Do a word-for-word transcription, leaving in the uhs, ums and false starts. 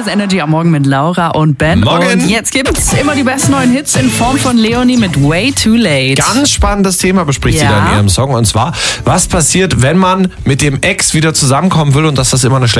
ist Energy am Morgen mit Laura und Ben. Morgen. Und jetzt gibt's immer die besten neuen Hits in Form von Leonie mit Way Too Late. Ganz spannendes Thema bespricht Ja. sie da in ihrem Song. Und zwar, was passiert, wenn man mit dem Ex wieder zusammenkommen will und dass das immer eine